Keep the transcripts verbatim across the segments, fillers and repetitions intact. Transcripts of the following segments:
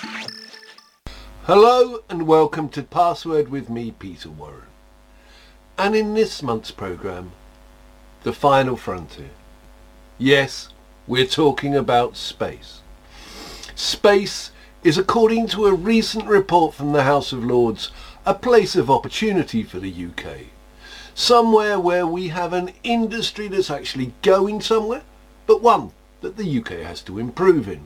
Hello and welcome to Password with me, Peter Warren. And in this month's programme, The Final Frontier. Yes, we're talking about space. Space is, according to a recent report from the House of Lords, a place of opportunity for the U K. Somewhere where we have an industry that's actually going somewhere, but one that the U K has to improve in.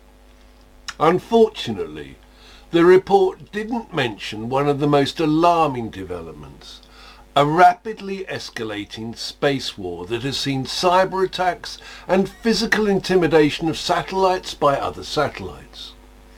Unfortunately, the report didn't mention one of the most alarming developments, a rapidly escalating space war that has seen cyber attacks and physical intimidation of satellites by other satellites.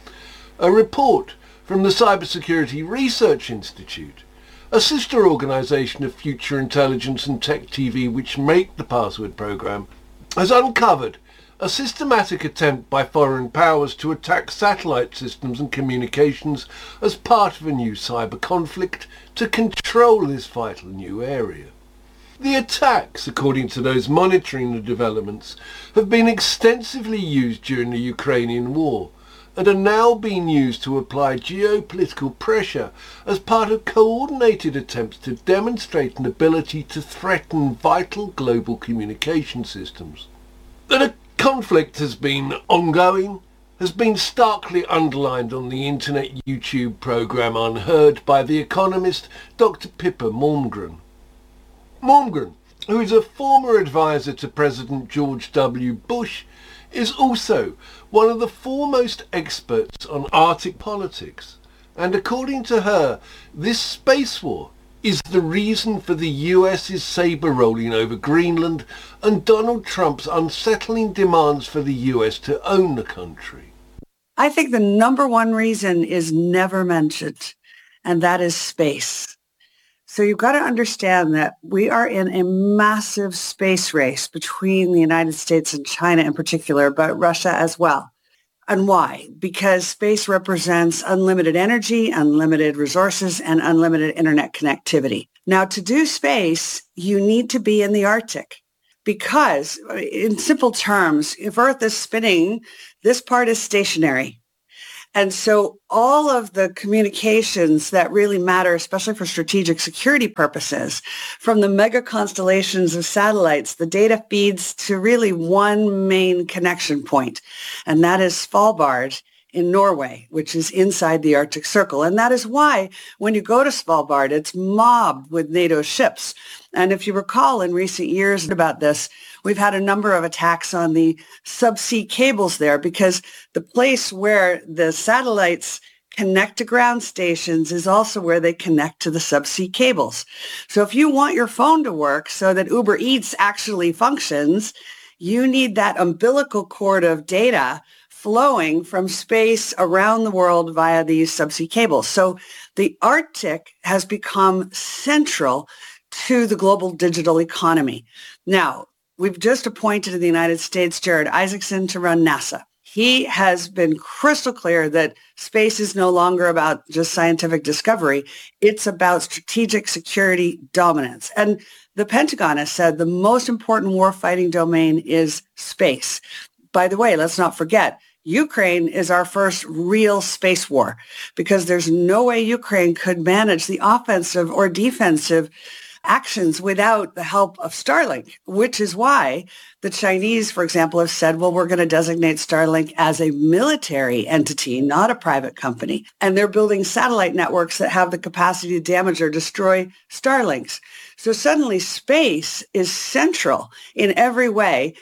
A report from the Cybersecurity Research Institute, a sister organisation of Future Intelligence and Tech T V which make the Password programme, has uncovered a systematic attempt by foreign powers to attack satellite systems and communications as part of a new cyber conflict to control this vital new area. The attacks, according to those monitoring the developments, have been extensively used during the Ukrainian war and are now being used to apply geopolitical pressure as part of coordinated attempts to demonstrate an ability to threaten vital global communication systems. That a conflict has been ongoing has been starkly underlined on the internet YouTube programme Unheard by the economist Doctor Pippa Malmgren. Malmgren, who is a former advisor to President George W. Bush, is also one of the foremost experts on Arctic politics, and according to her, this space war is the reason for the US's sabre rolling over Greenland and Donald Trump's unsettling demands for the U S to own the country. I think the number one reason is never mentioned, and that is space. So you've got to understand that we are in a massive space race between the United States and China in particular, but Russia as well. And why? Because space represents unlimited energy, unlimited resources, and unlimited internet connectivity. Now, to do space, you need to be in the Arctic because, in simple terms, if Earth is spinning, this part is stationary. And so all of the communications that really matter, especially for strategic security purposes, from the mega constellations of satellites, the data feeds to really one main connection point, and that is Svalbard in Norway, which is inside the Arctic Circle. And that is why when you go to Svalbard, it's mobbed with NATO ships. And if you recall in recent years about this, we've had a number of attacks on the subsea cables there because the place where the satellites connect to ground stations is also where they connect to the subsea cables. So if you want your phone to work so that Uber Eats actually functions, you need that umbilical cord of data flowing from space around the world via these subsea cables. So the Arctic has become central to the global digital economy. Now, we've just appointed in the United States Jared Isaacson to run NASA. He has been crystal clear that space is no longer about just scientific discovery. It's about strategic security dominance. And the Pentagon has said the most important warfighting domain is space. By the way, let's not forget, Ukraine is our first real space war because there's no way Ukraine could manage the offensive or defensive actions without the help of Starlink, which is why the Chinese, for example, have said, well, we're going to designate Starlink as a military entity, not a private company. And they're building satellite networks that have the capacity to damage or destroy Starlinks. So suddenly space is central in every way.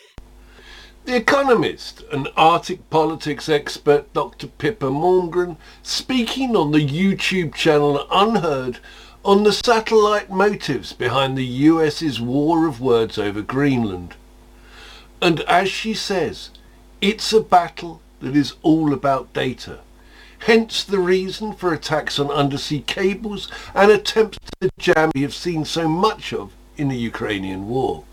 The economist and Arctic politics expert Doctor Pippa Malmgren speaking on the YouTube channel Unheard on the satellite motives behind the US's war of words over Greenland. And as she says, it's a battle that is all about data. Hence the reason for attacks on undersea cables and attempts to jam we have seen so much of in the Ukrainian war.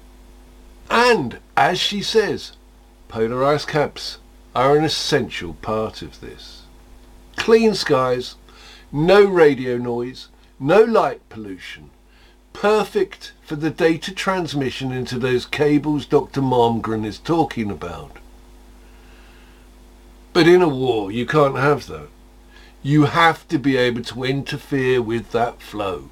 And, as she says, polar ice caps are an essential part of this. Clean skies, no radio noise, no light pollution. Perfect for the data transmission into those cables Doctor Malmgren is talking about. But in a war, you can't have that. You have to be able to interfere with that flow.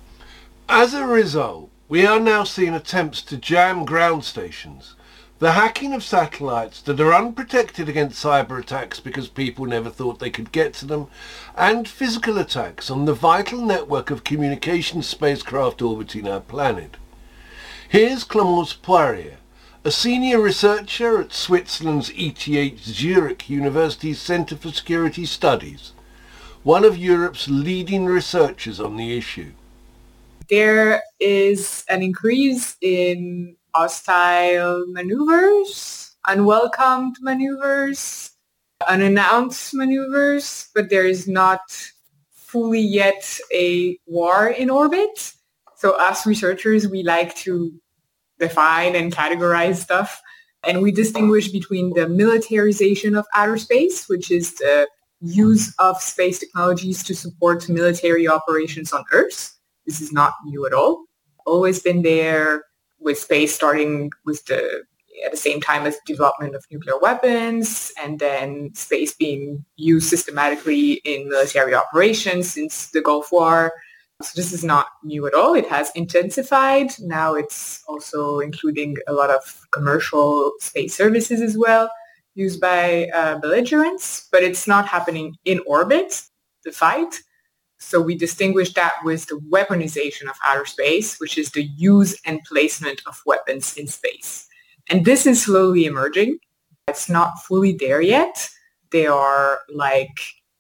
As a result, we are now seeing attempts to jam ground stations, the hacking of satellites that are unprotected against cyber attacks because people never thought they could get to them, and physical attacks on the vital network of communication spacecraft orbiting our planet. Here's Clémence Poirier, a senior researcher at Switzerland's E T H Zurich University's Centre for Security Studies, one of Europe's leading researchers on the issue. There is an increase in hostile maneuvers, unwelcomed maneuvers, unannounced maneuvers, but there is not fully yet a war in orbit. So us researchers, we like to define and categorize stuff, and we distinguish between the militarization of outer space, which is the use of space technologies to support military operations on Earth. This is not new at all. Always been there, with space starting with the at the same time as development of nuclear weapons, and then space being used systematically in military operations since the Gulf War. So this is not new at all. It has intensified. Now it's also including a lot of commercial space services as well, used by uh, belligerents, but it's not happening in orbit, the fight. So we distinguish that with the weaponization of outer space, which is the use and placement of weapons in space. And this is slowly emerging. It's not fully there yet. They are like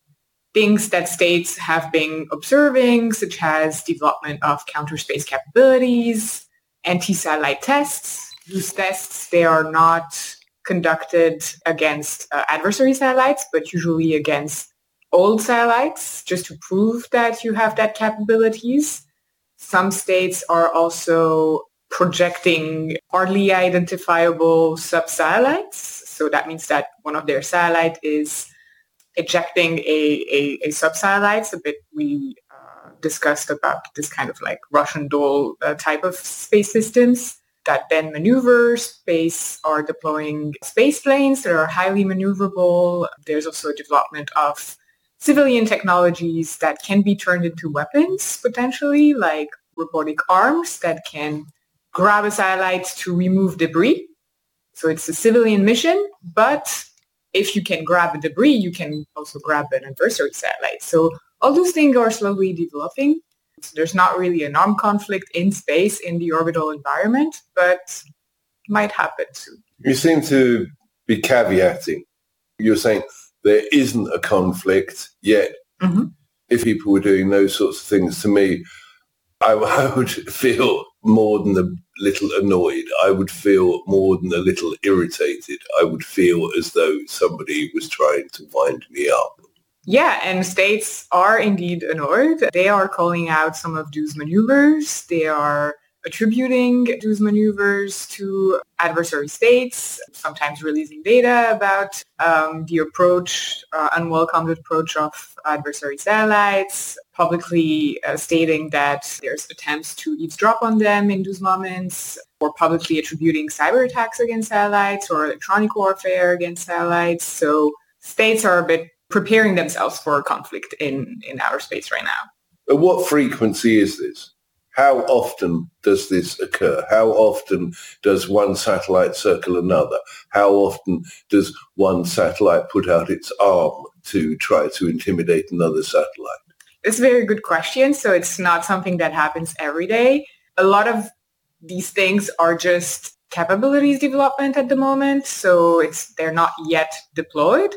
things that states have been observing, such as development of counter-space capabilities, anti-satellite tests. Those tests, they are not conducted against uh, adversary satellites, but usually against old satellites, just to prove that you have that capabilities. Some states are also projecting hardly identifiable sub-satellites. So that means that one of their satellites is ejecting a, a, a sub-satellite. A bit we uh, discussed about this kind of like Russian doll uh, type of space systems that then maneuver. Space are deploying space planes that are highly maneuverable. There's also a development of civilian technologies that can be turned into weapons, potentially, like robotic arms that can grab a satellite to remove debris. So it's a civilian mission, but if you can grab a debris, you can also grab an adversary satellite. So all those things are slowly developing. So there's not really an armed conflict in space in the orbital environment, but might happen soon. You seem to be caveating. You're saying there isn't a conflict yet. Mm-hmm. If people were doing those sorts of things to me, I, I would feel more than a little annoyed. I would feel more than a little irritated. I would feel as though somebody was trying to wind me up. Yeah, and states are indeed annoyed. They are calling out some of those maneuvers. They are attributing those maneuvers to adversary states, sometimes releasing data about um, the approach, uh, unwelcomed approach of adversary satellites, publicly uh, stating that there's attempts to eavesdrop on them in those moments, or publicly attributing cyber attacks against satellites or electronic warfare against satellites. So states are a bit preparing themselves for a conflict in, in outer space right now. At what frequency is this? How often does this occur? How often does one satellite circle another? How often does one satellite put out its arm to try to intimidate another satellite? It's a very good question. So it's not something that happens every day. A lot of these things are just capabilities development at the moment. So it's they're not yet deployed.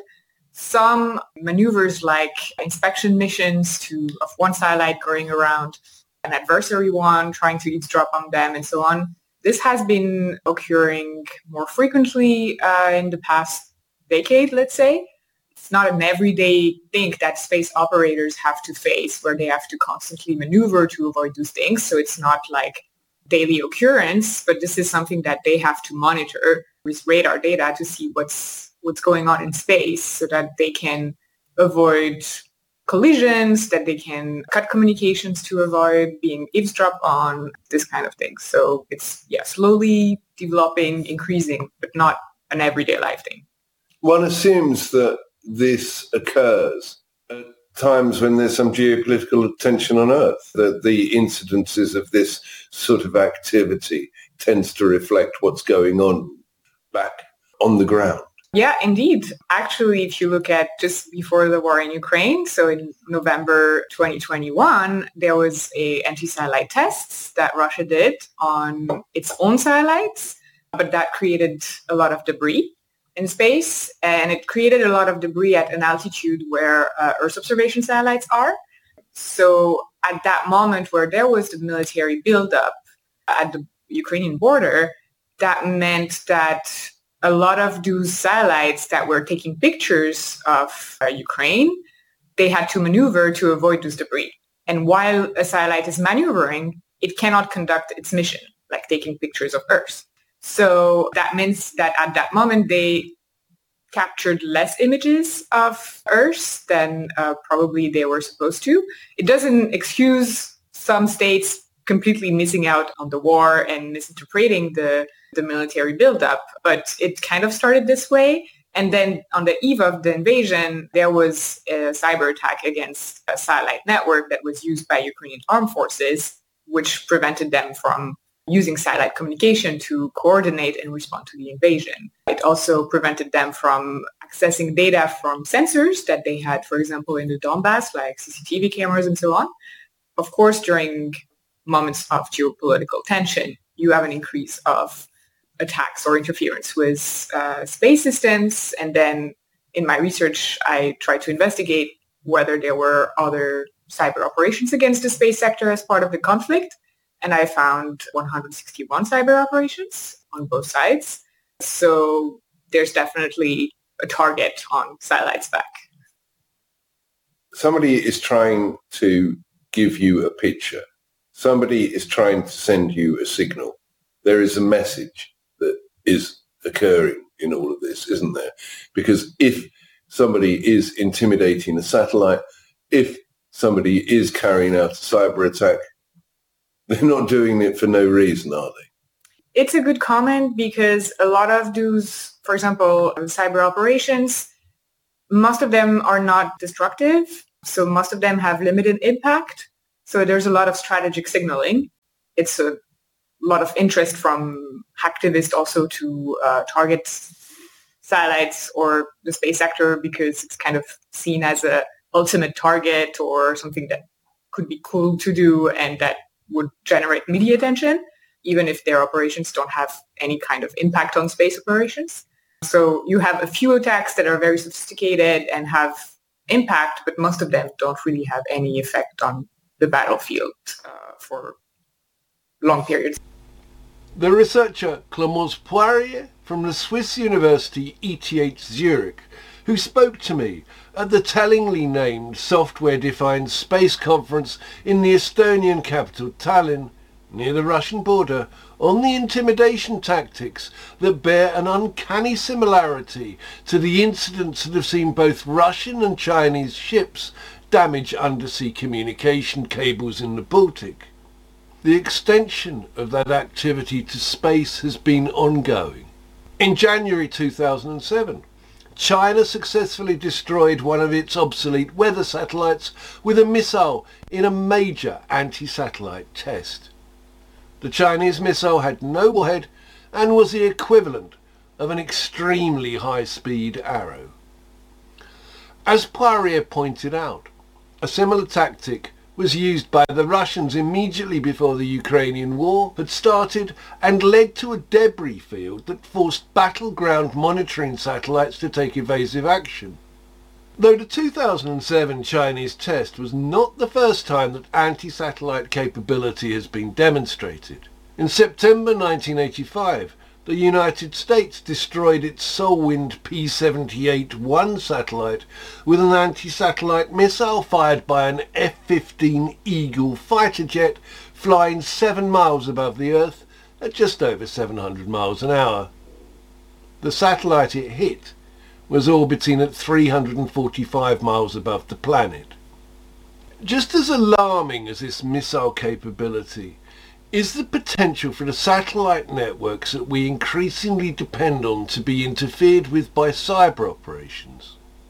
Some maneuvers like inspection missions to of one satellite going around an adversary one, trying to eavesdrop on them and so on. This has been occurring more frequently uh, in the past decade, let's say. It's not an everyday thing that space operators have to face where they have to constantly maneuver to avoid those things. So it's not like daily occurrence, but this is something that they have to monitor with radar data to see what's what's going on in space so that they can avoid collisions, that they can cut communications to avoid being eavesdropped on, this kind of thing. So it's, yeah, slowly developing, increasing, but not an everyday life thing. One assumes that this occurs at times when there's some geopolitical tension on Earth, that the incidences of this sort of activity tends to reflect what's going on back on the ground. Yeah, indeed. Actually, if you look at just before the war in Ukraine, so in November twenty twenty-one, there was a anti-satellite tests that Russia did on its own satellites, but that created a lot of debris in space, and it created a lot of debris at an altitude where uh, Earth observation satellites are. So at that moment where there was the military buildup at the Ukrainian border, that meant that a lot of those satellites that were taking pictures of uh, Ukraine, they had to maneuver to avoid this debris. And while a satellite is maneuvering, it cannot conduct its mission, like taking pictures of Earth. So that means that at that moment, they captured less images of Earth than uh, probably they were supposed to. It doesn't excuse some states completely missing out on the war and misinterpreting the, the military buildup, but it kind of started this way. And then on the eve of the invasion, there was a cyber attack against a satellite network that was used by Ukrainian armed forces, which prevented them from using satellite communication to coordinate and respond to the invasion. It also prevented them from accessing data from sensors that they had, for example, in the Donbass, like C C T V cameras and so on. Of course, during moments of geopolitical tension, you have an increase of attacks or interference with uh, space systems. And then in my research, I tried to investigate whether there were other cyber operations against the space sector as part of the conflict. And I found one hundred sixty-one cyber operations on both sides. So there's definitely a target on satellites back. Somebody is trying to give you a picture. Somebody is trying to send you a signal. There is a message that is occurring in all of this, isn't there? Because if somebody is intimidating a satellite, if somebody is carrying out a cyber attack, they're not doing it for no reason, are they? It's a good comment because a lot of those, for example, cyber operations, most of them are not destructive. So most of them have limited impact. So there's a lot of strategic signaling. It's a lot of interest from hacktivists also to uh, target satellites or the space sector because it's kind of seen as a ultimate target or something that could be cool to do and that would generate media attention, even if their operations don't have any kind of impact on space operations. So you have a few attacks that are very sophisticated and have impact, but most of them don't really have any effect on the battlefield uh, for long periods. The researcher Clémence Poirier from the Swiss University E T H Zurich, who spoke to me at the tellingly named Software-Defined Space Conference in the Estonian capital Tallinn, near the Russian border, on the intimidation tactics that bear an uncanny similarity to the incidents that have seen both Russian and Chinese ships damage undersea communication cables in the Baltic. The extension of that activity to space has been ongoing. In January two thousand seven, China successfully destroyed one of its obsolete weather satellites with a missile in a major anti-satellite test. The Chinese missile had no warhead and was the equivalent of an extremely high-speed arrow. As Poirier pointed out, a similar tactic was used by the Russians immediately before the Ukrainian war had started and led to a debris field that forced battleground monitoring satellites to take evasive action. Though the two thousand seven Chinese test was not the first time that anti-satellite capability has been demonstrated. In September nineteen eighty-five, the United States destroyed its Solwind P seventy-eight one satellite with an anti-satellite missile fired by an F fifteen Eagle fighter jet flying seven miles above the Earth at just over seven hundred miles an hour. The satellite it hit was orbiting at three hundred forty-five miles above the planet. Just as alarming as this missile capability is the potential for the satellite networks that we increasingly depend on to be interfered with by cyber operations.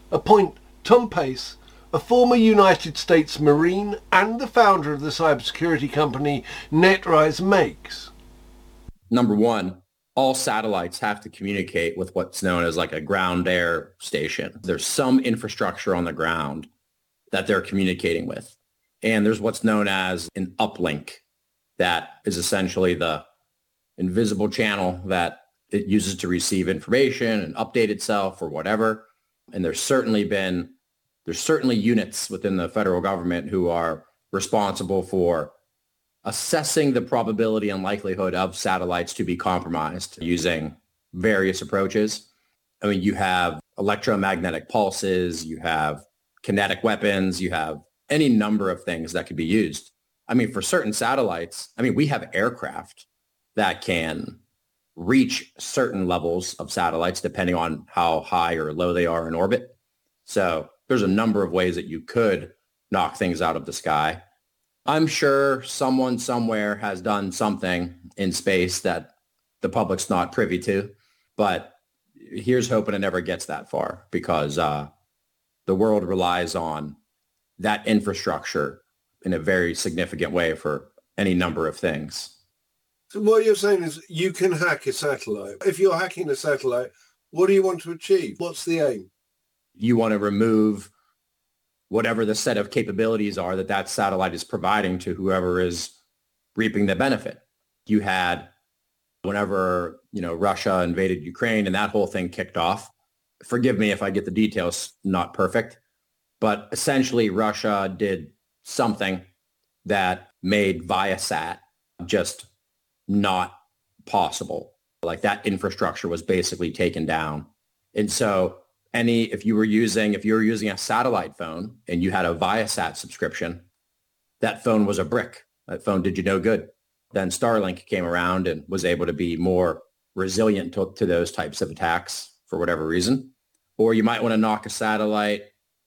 appoint Tom Pace, a former United States Marine and the founder of the cybersecurity company NetRise makes? Number one, all satellites have to communicate with what's known as like a ground air station. There's some infrastructure on the ground that they're communicating with. And there's what's known as an uplink that is essentially the invisible channel that it uses to receive information and update itself or whatever. And there's certainly been, there's certainly units within the federal government who are responsible for assessing the probability and likelihood of satellites to be compromised using various approaches. I mean, you have electromagnetic pulses, you have kinetic weapons, you have any number of things that could be used. I mean, for certain satellites, I mean, we have aircraft that can reach certain levels of satellites depending on how high or low they are in orbit. So there's a number of ways that you could knock things out of the sky. I'm sure someone somewhere has done something in space that the public's not privy to, but here's hoping it never gets that far because uh, the world relies on that infrastructure in a very significant way for any number of things. So what you're saying is you can hack a satellite. If you're hacking a satellite, what do you want to achieve? What's the aim? You want to remove whatever the set of capabilities are that that satellite is providing to whoever is reaping the benefit. You had, whenever, you know, Russia invaded Ukraine and that whole thing kicked off, forgive me if I get the details not perfect, but essentially Russia did something that made Viasat just not possible. Like that infrastructure was basically taken down. And so any, if you were using, if you were using a satellite phone and you had a Viasat subscription, that phone was a brick. That phone did you no good. Then Starlink came around and was able to be more resilient to, to those types of attacks for whatever reason. Or you might want to knock a satellite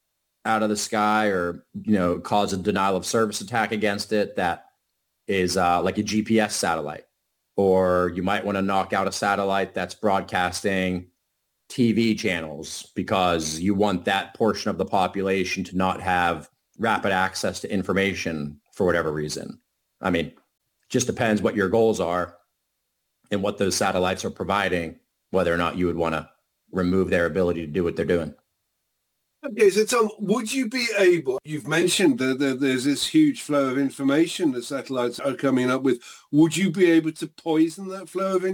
out of the sky or, you know, cause a denial of service attack against it that is uh, like a G P S satellite. Or you might want to knock out a satellite that's broadcasting T V channels because you want that portion of the population to not have rapid access to information for whatever reason. I mean, it just depends what your goals are and what those satellites are providing, whether or not you would want to remove their ability to do what they're doing. Okay, so Tom, would you be able, you've mentioned that that there's this huge flow of information that satellites are coming up with. Would you be able to poison that flow of information?